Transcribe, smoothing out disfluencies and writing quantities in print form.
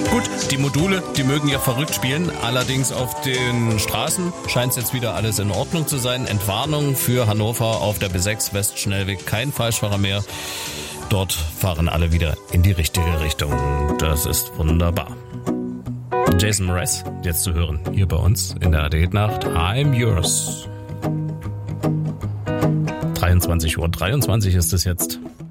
Gut, die Module, die mögen ja verrückt spielen. Allerdings auf den Straßen scheint es jetzt wieder alles in Ordnung zu sein. Entwarnung für Hannover auf der B6 Westschnellweg. Kein Falschfahrer mehr. Dort fahren alle wieder in die richtige Richtung. Das ist wunderbar. Jason Mraz, jetzt zu hören, hier bei uns in der AD-Nacht. I'm Yours. 23:23 ist es jetzt.